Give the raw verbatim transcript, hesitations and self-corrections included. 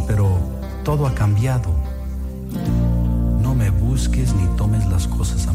pero todo ha cambiado. No me busques ni tomes las cosas a